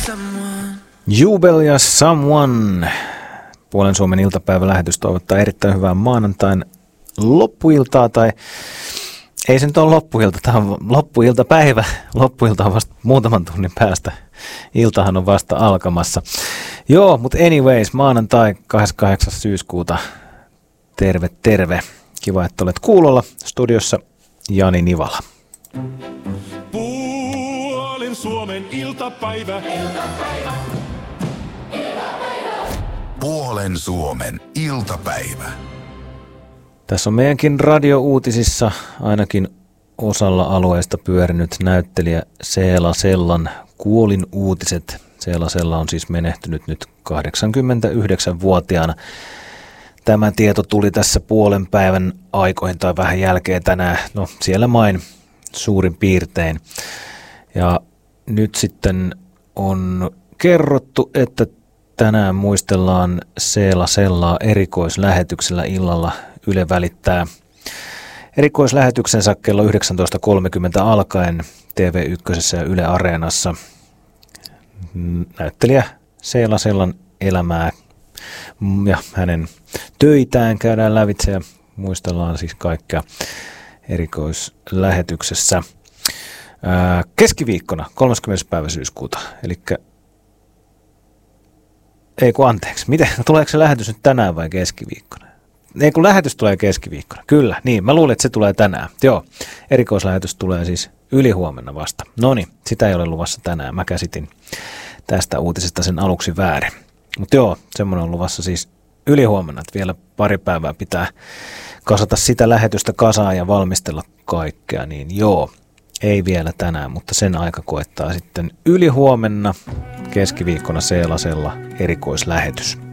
Jubel ja Someone. Puolen Suomen iltapäivälähetys toivottaa erittäin hyvää maanantain loppuiltaa, tai ei se nyt ole loppuilta, tämä on loppuiltapäivä. Loppuilta on vasta muutaman tunnin päästä. Iltahan on vasta alkamassa. Joo, mutta anyways, maanantai 28. syyskuuta. Terve, terve. Kiva, että olet kuulolla. Studiossa Jani Nivala. Puolen Suomen iltapäivä. Puolen Suomen iltapäivä. Tässä on meidänkin radiouutisissa ainakin osalla alueesta pyörinyt näyttelijä Seela Sellan kuolinuutiset. Seela Sella on siis menehtynyt nyt 89-vuotiaana. Tämä tieto tuli tässä puolen päivän aikoihin tai vähän jälkeen tänään, no siellä main suurin piirtein. Ja nyt sitten on kerrottu, että tänään muistellaan Seela Sellaa erikoislähetyksellä illalla. Yle välittää erikoislähetyksensä kello 19.30 alkaen TV1 ja Yle Areenassa. Näyttelijä Seela Sellan elämää ja hänen töitään käydään lävitse ja muistellaan siis kaikkea erikoislähetyksessä. Keskiviikkona 30. päivä syyskuuta, eli miten, tuleeko se lähetys nyt tänään vai keskiviikkona? Ei kun lähetys tulee keskiviikkona, kyllä, niin, mä luulin, että se tulee tänään. Joo, erikoislähetys tulee siis ylihuomenna vasta. Noniin, sitä ei ole luvassa tänään, mä käsitin tästä uutisesta sen aluksi väärin. Mutta joo, semmoinen on luvassa siis ylihuomenna, että vielä pari päivää pitää kasata sitä lähetystä kasaan ja valmistella kaikkea, niin joo, ei vielä tänään, mutta sen aika koettaa sitten ylihuomenna keskiviikkona Seela Sella erikoislähetys.